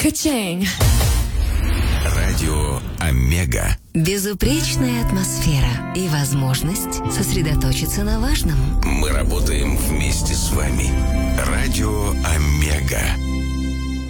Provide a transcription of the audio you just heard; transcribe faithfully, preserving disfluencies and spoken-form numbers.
Качень. Радио Омега. Безупречная атмосфера и возможность сосредоточиться на важном. Мы работаем вместе.